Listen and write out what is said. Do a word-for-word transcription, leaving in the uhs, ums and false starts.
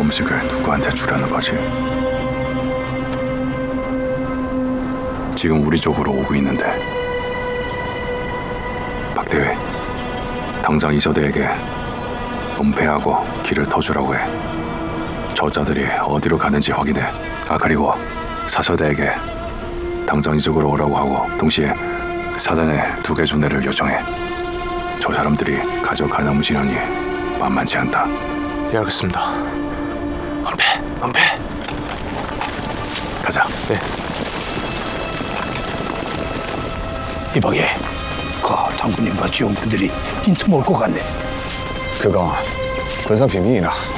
모험식을 누구한테 주려는 거지? 지금 우리 쪽으로 오고 있는데 박대회, 당장 이서대에게 은폐하고 길을 터주라고 해. 저자들이 어디로 가는지 확인해. 아, 그리고 사서대에게 당장 이쪽으로 오라고 하고 동시에 사단에 두 개 준대를 요청해. 저 사람들이 가져가는 음식량이 만만치 않다. 예, 알겠습니다. 은폐, 은폐. 가자. 네. 이방에 그 장군님과 지원군들이 인천 올 것 같네. 그건 군사 비밀이라